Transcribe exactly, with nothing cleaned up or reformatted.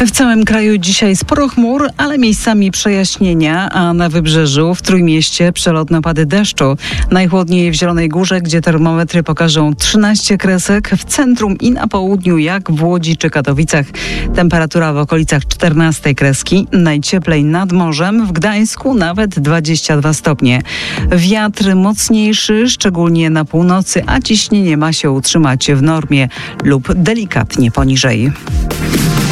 W całym kraju dzisiaj sporo chmur, ale miejscami przejaśnienia, a na wybrzeżu w Trójmieście przelotne opady deszczu. Najchłodniej w Zielonej Górze, gdzie termometry pokażą trzynaście kresek. W centrum i na południu, jak w Łodzi czy Katowicach, temperatura w okolicach czternastej kreski. Najcieplej nad morzem, w Gdańsku nawet dwadzieścia dwa stopnie. Wiatr mocniejszy, szczególnie na północy, a ciśnienie ma się utrzymać w normie lub delikatnie poniżej.